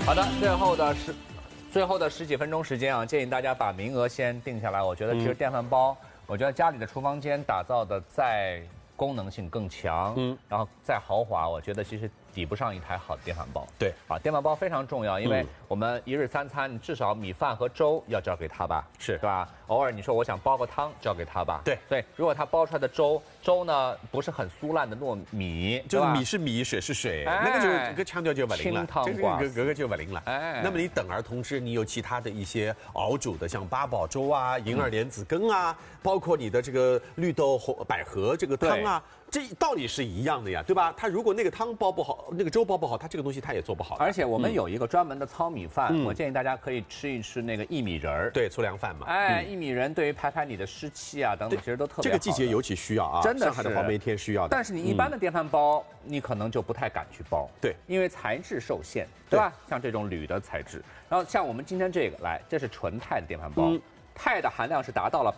好的，最后的十几分钟时间啊，建议大家把名额先定下来。我觉得其实电饭煲，我觉得家里的厨房间打造的再功能性更强，然后再豪华，我觉得其实抵不上一台好的电饭煲。 对啊，电饭煲非常重要，因为我们一日三餐至少米饭和粥要交给他吧， 是吧？偶尔你说我想煲个汤，交给他吧。 对， 如果他煲出来的粥呢不是很酥烂的糯米， 就是米是米，水是水，那个就是这个腔调就不灵了， 清汤寡死，这个就不灵了。 哎， 那么你等而同之，你有其他的一些熬煮的，像八宝粥啊、银耳莲子羹啊，包括你的这个绿豆百合这个汤啊，这道理是一样的呀，对吧？他如果那个汤煲不好，那个粥煲不好，他这个东西他也做不好。 而且我们有一个专门的糙米饭，我建议大家可以吃一吃那个薏米仁儿， 对，粗粮饭嘛。 哎，薏米仁对于排你的湿气啊等等，其实都特别好。 这个季节尤其需要啊， 真的是上海的黄梅天需要的。 但是你一般的电饭煲，你可能就不太敢去煲， 对， 因为材质受限，对吧？像这种铝的材质，然后像我们今天这个，来，这是纯钛的电饭煲。钛的含量是达到了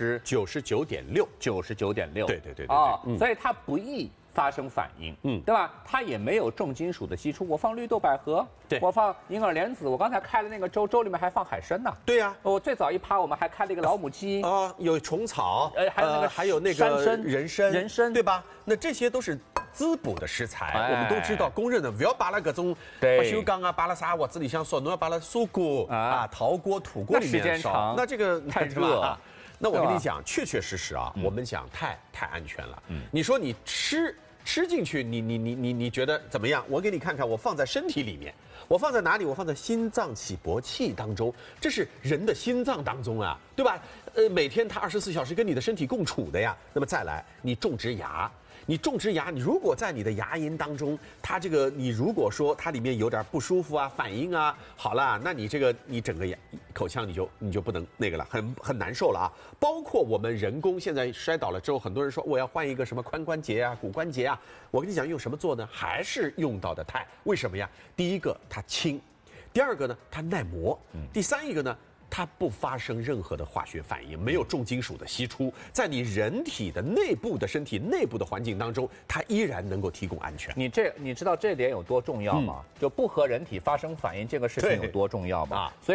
99.6%， 99.6%， 对啊，所以它不易发生反应，对吧？它也没有重金属的析出。我放绿豆百合， 对， 我放银耳莲子，我刚才开了那个粥，粥里面还放海参呢。 对呀， 我最早一趴我们还开了一个老母鸡啊，有虫草，还有那个人参，对吧？那这些都是滋补的食材，我们都知道，公认的，不要把那各种不锈钢啊，把那啥锅子里向烧，侬要把它砂锅啊、陶锅、土锅里面烧，那这个太热啊。 那我跟你讲，确确实实啊，我们讲太安全了。你说你吃进去，你觉得怎么样？我给你看看，我放在身体里面，我放在哪里？我放在心脏起搏器当中，这是人的心脏当中啊，对吧？每天它24小时跟你的身体共处的呀。那么再来，你种植牙。你如果在你的牙龈当中，它这个你如果说它里面有点不舒服啊、反应啊，好了，那你整个口腔你就不能那个了，很难受了啊。包括我们人工现在摔倒了之后，很多人说我要换一个什么髋关节啊、骨关节啊，我跟你讲用什么做呢？还是用到的钛。为什么呀？第一个它轻，第二个呢它耐磨，第三一个呢。它不发生任何的化学反应，没有重金属的析出，在你人体的内部的身体内部的环境当中，它依然能够提供安全。 你知道这点有多重要吗？就不和人体发生反应这个事情有多重要吗？所以。